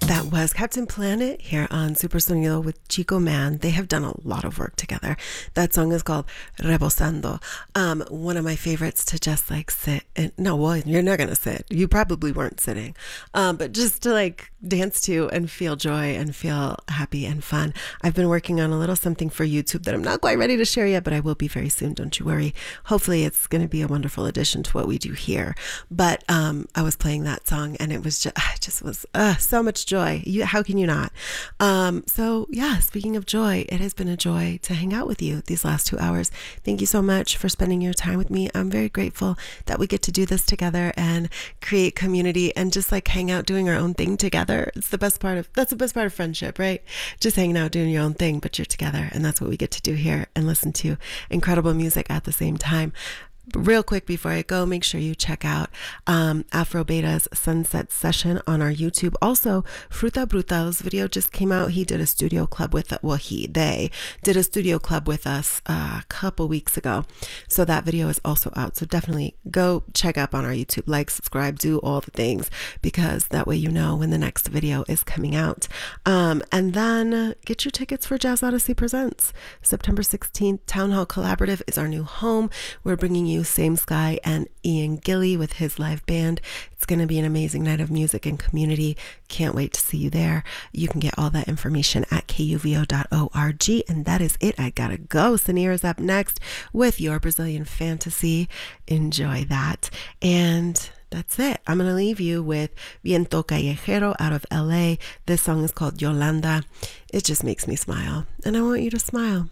That was Captain Planet here on Super Sonido with Chico Man. They have done a lot of work together. That song is called Rebosando. One of my favorites to just like sit and, no, well, you're not going to sit. You probably weren't sitting. But just to like dance to and feel joy and feel happy and fun. I've been working on a little something for YouTube that I'm not quite ready to share yet, but I will be very soon. Don't you worry. Hopefully it's going to be a wonderful addition to what we do here. But I was playing that song and it was just was so much joy. How can you not? So yeah, speaking of joy, it has been a joy to hang out with you these last 2 hours. Thank you so much for spending your time with me. I'm very grateful that we get to do this together and create community and just like hang out doing our own thing together. That's the best part of friendship, right? Just hanging out doing your own thing, but you're together, and that's what we get to do here and listen to incredible music at the same time. Real quick before I go, make sure you check out Afro Beta's Sunset Session on our YouTube. Also, Fruta Brutal's video just came out. He did a studio club with, they did a studio club with us a couple weeks ago. So that video is also out. So definitely go check up on our YouTube, like, subscribe, do all the things, because that way you know when the next video is coming out. And then get your tickets for Jazz Odyssey Presents. September 16th, Town Hall Collaborative is our new home. We're bringing you Same Sky and Ian Gilly with his live band. It's going to be an amazing night of music and community. Can't wait to see you there. You can get all that information at kuvo.org. And that is it. I gotta go. Sanir is up next with Your Brazilian Fantasy. Enjoy that. And that's it. I'm going to leave you with Viento Callejero out of LA. This song is called Yolanda. It just makes me smile. And I want you to smile.